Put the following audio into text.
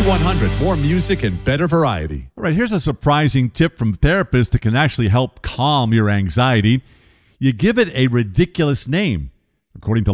100, more music and better variety. All right, here's a surprising tip from therapists that can actually help calm your anxiety. You give it a ridiculous name. According to